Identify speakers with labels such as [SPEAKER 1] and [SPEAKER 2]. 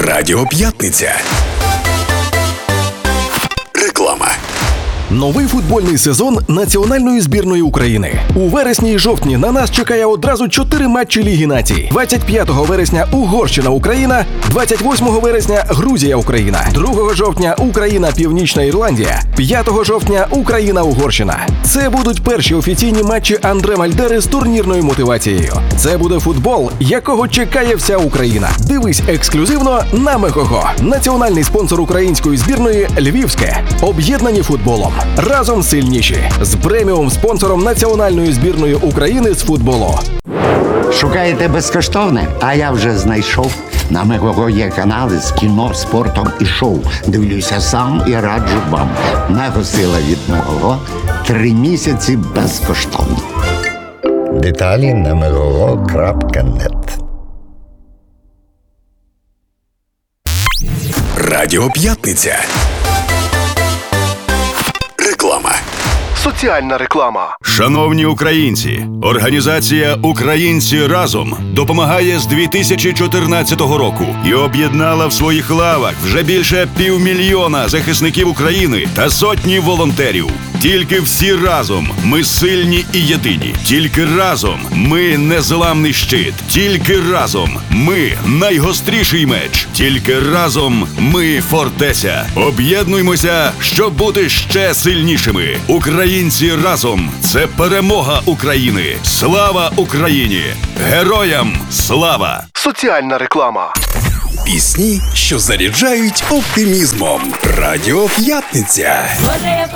[SPEAKER 1] Радіо П'ятниця. Реклама. Новий футбольний сезон національної збірної України. У вересні і жовтні на нас чекає одразу 4 матчі Ліги націй. 25 вересня Угорщина-Україна, 28 вересня Грузія-Україна, 2 жовтня Україна-Північна Ірландія, 5 жовтня Україна-Угорщина. Це будуть перші офіційні матчі Андре Мальдери з турнірною мотивацією. Це буде футбол, якого чекає вся Україна. Дивись ексклюзивно на Мегого. Національний спонсор української збірної Львівське. Об'єднані футболом. Разом сильніші. З преміум-спонсором національної збірної України з футболу.
[SPEAKER 2] Шукаєте безкоштовне? А я вже знайшов. На Мегого є канали з кіно, спортом і шоу. Дивлюся сам і раджу вам. Мегосила від Мегого. 3 місяці безкоштовно. Деталі на megogo.net.
[SPEAKER 1] Радіо П'ятниця. Реклама.
[SPEAKER 3] Соціальна реклама.
[SPEAKER 4] Шановні українці, організація «Українці разом» допомагає з 2014 року і об'єднала в своїх лавах вже більше 500 000 захисників України та сотні волонтерів. Тільки всі разом ми сильні і єдині. Тільки разом ми незламний щит. Тільки разом ми найгостріший меч. Тільки разом ми фортеця. Об'єднуймося, щоб бути ще сильнішими. Українці разом – це перемога України. Слава Україні! Героям слава!
[SPEAKER 3] Соціальна реклама.
[SPEAKER 1] Пісні, що заряджають оптимізмом. Радіо П'ятниця.
[SPEAKER 5] Може, я